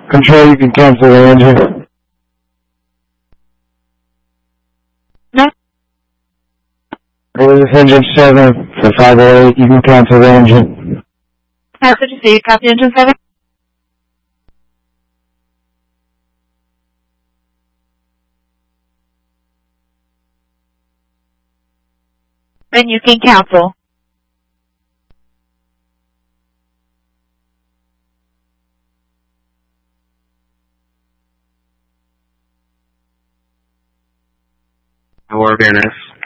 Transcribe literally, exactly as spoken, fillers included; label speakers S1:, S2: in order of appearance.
S1: Control, you can cancel the engine.
S2: No.
S1: This is engine seven for five oh eight. You can cancel the engine.
S2: Message received. Copy engine seven. And you can cancel.
S3: Or V N S.